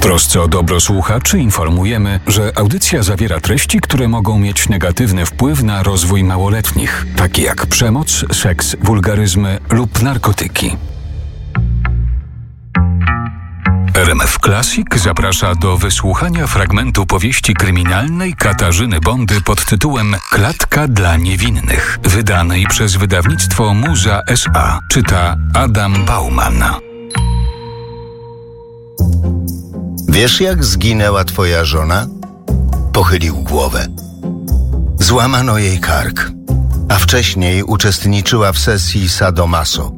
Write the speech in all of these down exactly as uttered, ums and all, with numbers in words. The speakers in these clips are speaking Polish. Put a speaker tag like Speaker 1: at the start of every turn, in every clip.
Speaker 1: trosce o dobro słuchaczy informujemy, że audycja zawiera treści, które mogą mieć negatywny wpływ na rozwój małoletnich, takie jak przemoc, seks, wulgaryzmy lub narkotyki. R M F Classic zaprasza do wysłuchania fragmentu powieści kryminalnej Katarzyny Bondy pod tytułem Klatka dla niewinnych, wydanej przez wydawnictwo Muza S A. Czyta Adam Bauman.
Speaker 2: Wiesz, jak zginęła twoja żona? Pochylił głowę. Złamano jej kark, a wcześniej uczestniczyła w sesji sadomaso.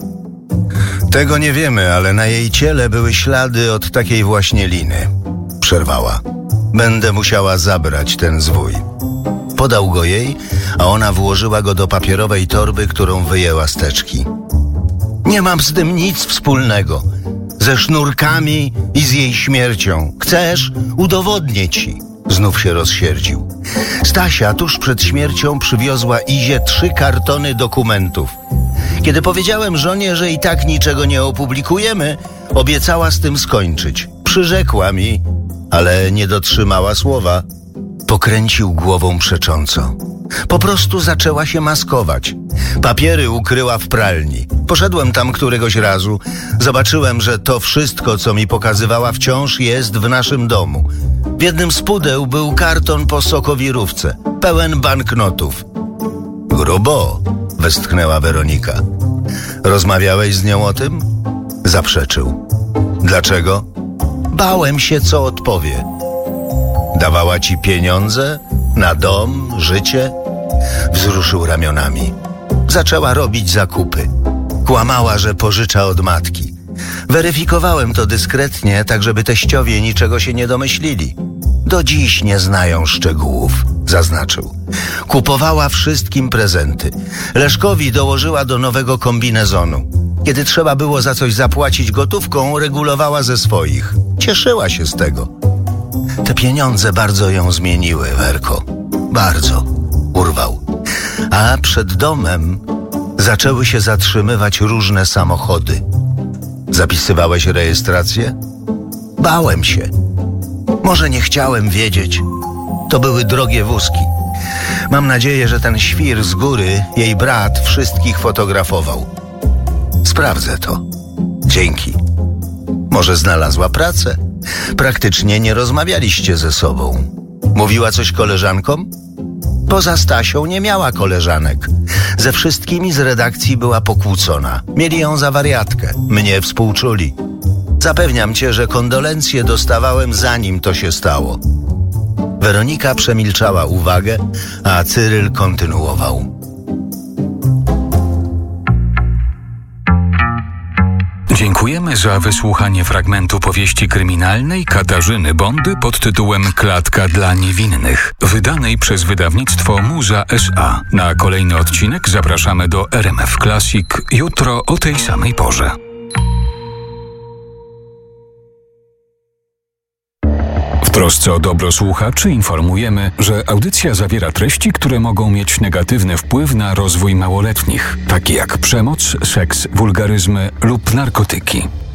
Speaker 2: Tego nie wiemy, ale na jej ciele były ślady od takiej właśnie liny. Przerwała. Będę musiała zabrać ten zwój. Podał go jej, a ona włożyła go do papierowej torby, którą wyjęła z teczki. Nie mam z tym nic wspólnego. Ze sznurkami i z jej śmiercią. Chcesz? Udowodnię ci. Znów się rozsierdził. Stasia tuż przed śmiercią przywiozła Izie trzy kartony dokumentów. Kiedy powiedziałem żonie, że i tak niczego nie opublikujemy, obiecała z tym skończyć. Przyrzekła mi, ale nie dotrzymała słowa. Pokręcił głową przecząco. Po prostu zaczęła się maskować. Papiery ukryła w pralni. Poszedłem tam któregoś razu. Zobaczyłem, że to wszystko, co mi pokazywała, wciąż jest w naszym domu. W jednym z pudeł był karton po sokowirówce, pełen banknotów. Grubo, westchnęła Weronika. Rozmawiałeś z nią o tym? Zaprzeczył. Dlaczego? Bałem się, co odpowie. Dawała ci pieniądze? Na dom? Życie? Wzruszył ramionami. Zaczęła robić zakupy. Kłamała, że pożycza od matki. Weryfikowałem to dyskretnie, tak żeby teściowie niczego się nie domyślili. Do dziś nie znają szczegółów, zaznaczył. Kupowała wszystkim prezenty. Leszkowi dołożyła do nowego kombinezonu. Kiedy trzeba było za coś zapłacić gotówką, regulowała ze swoich. Cieszyła się z tego. Te pieniądze bardzo ją zmieniły, Werko. Bardzo. Urwał. A przed domem zaczęły się zatrzymywać różne samochody. Zapisywałeś rejestrację? Bałem się. Może nie chciałem wiedzieć. To były drogie wózki. Mam nadzieję, że ten świr z góry, jej brat, wszystkich fotografował. Sprawdzę to. Dzięki. Może znalazła pracę? Praktycznie nie rozmawialiście ze sobą. Mówiła coś koleżankom? Poza Stasią nie miała koleżanek. Ze wszystkimi z redakcji była pokłócona. Mieli ją za wariatkę. Mnie współczuli. Zapewniam cię, że kondolencje dostawałem, zanim to się stało. Weronika przemilczała uwagę, a Cyryl kontynuował.
Speaker 1: Dziękujemy za wysłuchanie fragmentu powieści kryminalnej Katarzyny Bondy pod tytułem Klatka dla niewinnych, wydanej przez wydawnictwo Muza S A. Na kolejny odcinek zapraszamy do R M F Classic jutro o tej samej porze. W trosce o dobro słuchaczy informujemy, że audycja zawiera treści, które mogą mieć negatywny wpływ na rozwój małoletnich, takie jak przemoc, seks, wulgaryzmy lub narkotyki.